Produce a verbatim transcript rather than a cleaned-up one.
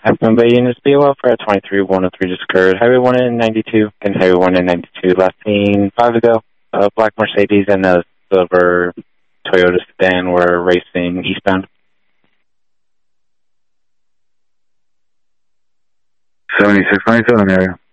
F M Bay units, B O L for twenty-three one oh three just occurred. Highway one and ninety-two, and Highway one and ninety-two. Last seen five ago. A black Mercedes and a silver Toyota sedan were racing eastbound. seventy-six ninety-seven area.